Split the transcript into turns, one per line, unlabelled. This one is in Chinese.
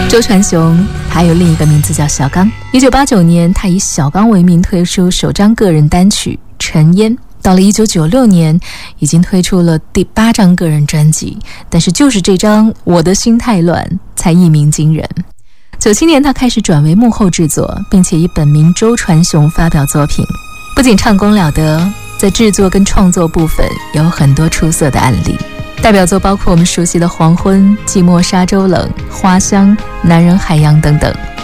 周传雄还有另一个名字叫小刚。1989年，他以小刚为名推出首张个人单曲《尘烟》。到了1996年，已经推出了第8张个人专辑，但是就是这张《我的心太乱》才一鸣惊人。97年，他开始转为幕后制作，并且以本名周传雄发表作品，不仅唱功了得，在制作跟创作部分有很多出色的案例。代表作包括我们熟悉的《黄昏》、《寂寞沙洲冷》、《花香》、《男人海洋》等等。